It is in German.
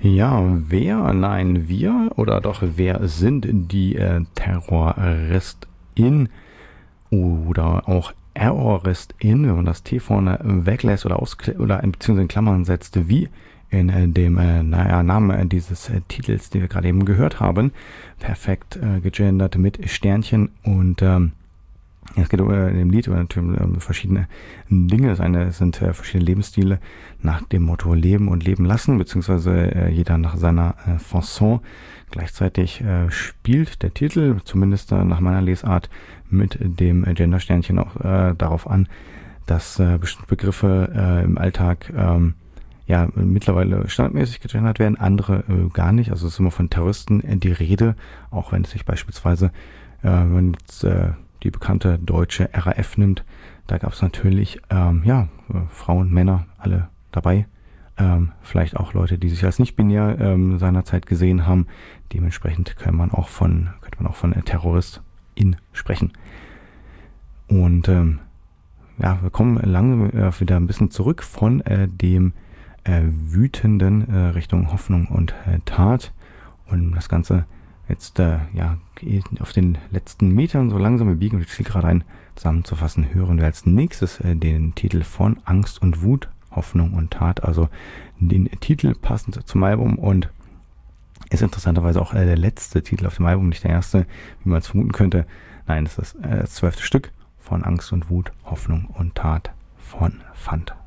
Ja, nein, wir oder doch wer sind die Terroristin oder auch Erroristin, wenn man das T vorne weglässt oder beziehungsweise in Klammern setzt, wie in dem Namen dieses Titels, den wir gerade eben gehört haben, perfekt gegendert mit Sternchen und es geht in dem Lied natürlich um verschiedene Dinge. Es sind verschiedene Lebensstile nach dem Motto Leben und Leben lassen, beziehungsweise jeder nach seiner Fasson. Gleichzeitig spielt der Titel, zumindest nach meiner Lesart, mit dem Gendersternchen auch darauf an, dass bestimmte Begriffe im Alltag mittlerweile standardmäßig gegendert werden, andere gar nicht. Also es ist immer von Terroristen die Rede, auch wenn es sich beispielsweise, wenn man jetzt die bekannte deutsche RAF nimmt, da gab es natürlich Frauen, Männer, alle dabei. Vielleicht auch Leute, die sich als nicht-binär seinerzeit gesehen haben. Dementsprechend könnte man auch von Terroristin sprechen. Und wir kommen langsam wieder ein bisschen zurück von dem Wütenden Richtung Hoffnung und Tat. Und das Ganze jetzt auf den letzten Metern so langsam wir biegen und die Zielgerade ein zusammenzufassen, hören wir als nächstes den Titel von Angst und Wut, Hoffnung und Tat, also den Titel passend zum Album und ist interessanterweise auch der letzte Titel auf dem Album, nicht der erste, wie man es vermuten könnte. Nein, es ist das 12. Stück von Angst und Wut, Hoffnung und Tat von Fant.